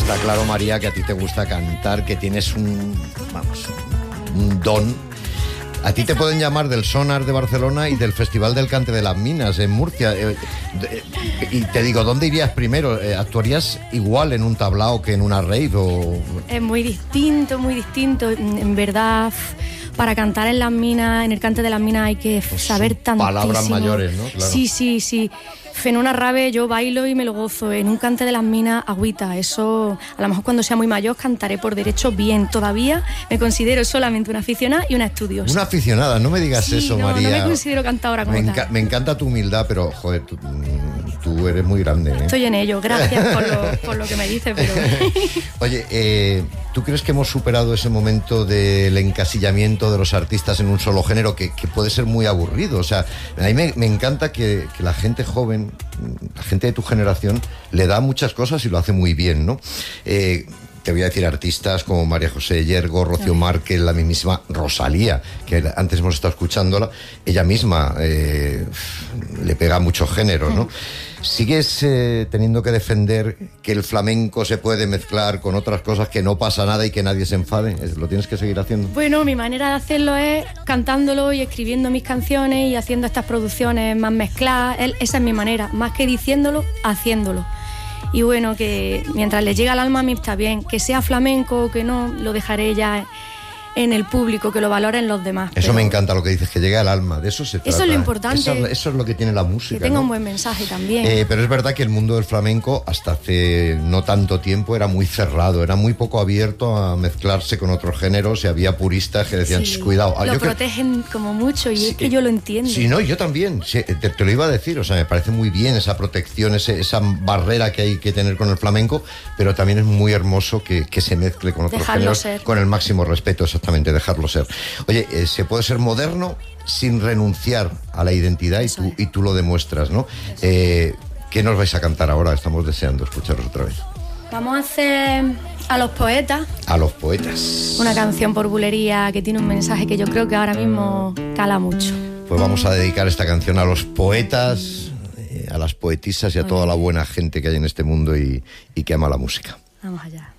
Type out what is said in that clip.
Está claro, María, que a ti te gusta cantar, que tienes un don. A ti te pueden llamar del Sonar de Barcelona y del Festival del Cante de las Minas en Murcia. Y te digo, ¿dónde irías primero? ¿Actuarías igual en un tablao que en una rave? Es muy distinto, muy distinto. En verdad, para cantar en las minas, en el Cante de las Minas hay que saber tantísimo. Palabras mayores, ¿no? Claro. Sí. En una rave yo bailo y me lo gozo. En un Cante de las Minas, agüita. Eso, a lo mejor cuando sea muy mayor cantaré por derecho bien. Todavía me considero solamente una aficionada y una estudiosa. Una aficionada, no me digas eso, María. No me considero cantadora como tal. Me encanta tu humildad, pero, joder, tú eres muy grande, ¿eh? Estoy en ello, gracias por lo que me dices, pero... Oye, ¿tú crees que hemos superado ese momento del encasillamiento de los artistas en un solo género que puede ser muy aburrido? O sea, a mí me encanta que la gente joven, la gente de tu generación, le da muchas cosas y lo hace muy bien, ¿no? Te voy a decir artistas como María José Yergo, Rocío Márquez, la mismísima Rosalía, que antes hemos estado escuchándola, ella misma le pega mucho género, ¿no? ¿Sigues teniendo que defender que el flamenco se puede mezclar con otras cosas, que no pasa nada y que nadie se enfade? ¿Lo tienes que seguir haciendo? Bueno, mi manera de hacerlo es cantándolo y escribiendo mis canciones y haciendo estas producciones más mezcladas. Esa es mi manera, más que diciéndolo, haciéndolo. Y bueno, que mientras le llega al alma a mí está bien. Que sea flamenco o que no, lo dejaré ya en el público, que lo valoren los demás. Eso me encanta lo que dices, que llegue al alma, de eso se trata. Eso es lo importante. Eso es lo que tiene la música, que tenga, ¿no? un buen mensaje también. Pero es verdad que el mundo del flamenco hasta hace no tanto tiempo era muy cerrado, era muy poco abierto a mezclarse con otros géneros, y había puristas que decían, cuidado. Lo protegen como mucho y es que yo lo entiendo. Sí, no, yo también, sí, te lo iba a decir, o sea, me parece muy bien esa protección, esa barrera que hay que tener con el flamenco, pero también es muy hermoso que se mezcle con otros géneros con el máximo respeto, exactamente, dejarlo ser. Oye, se puede ser moderno sin renunciar a la identidad y tú lo demuestras, ¿no? ¿Qué nos vais a cantar ahora? Estamos deseando escucharos otra vez. Vamos a hacer A los Poetas. A los Poetas. Una canción por bulería que tiene un mensaje que yo creo que ahora mismo cala mucho. Pues vamos a dedicar esta canción a los poetas, a las poetisas y a toda la buena gente que hay en este mundo y que ama la música. Vamos allá.